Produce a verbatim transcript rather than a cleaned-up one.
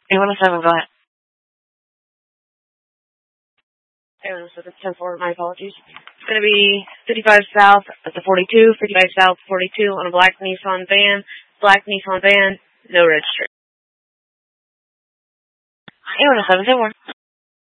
eight one seven, go ahead. eight one seven, ten four, my apologies. It's going to be fifty-five South at the forty-two, fifty-five South forty-two on a black Nissan van, black Nissan van, no registry. eight one seven, ten four.